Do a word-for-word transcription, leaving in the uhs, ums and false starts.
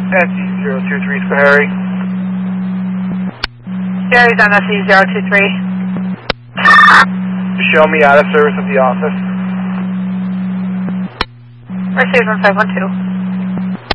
S E zero two three, Harry. Gary's on S E zero two three. Show me out of service of the office. Received one five one two.